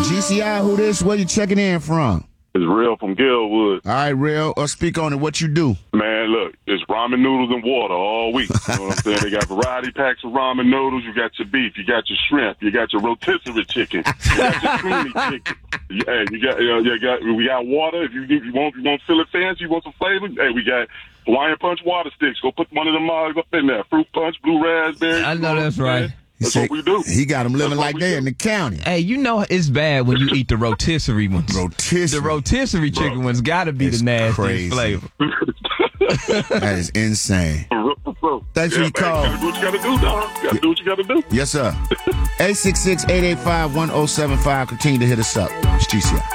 GCI, who this? Where you checking in from? It's Real from Gilwood. All right, Real. Speak on it. What you do? Man, look, it's ramen noodles and water all week. You know what I'm saying? They got variety packs of ramen noodles. You got your beef. You got your shrimp. You got your rotisserie chicken. You got your creamy chicken. Hey, we got water. If you want to feel it fancy, you want some flavor. Hey, we got Hawaiian Punch water sticks. Go put one of them up in there. Fruit punch, blue raspberry. I know that's right. That's what we do. He got them living like they in the county. Hey, you know it's bad when you eat the rotisserie ones. Rotisserie. The rotisserie chicken ones got to be the nastiest flavor. That is insane. Thanks for your call. You gotta do what you gotta do, dog. You gotta do what you gotta do. Yes, sir. 866-885-1075. Continue to hit us up. It's GCI.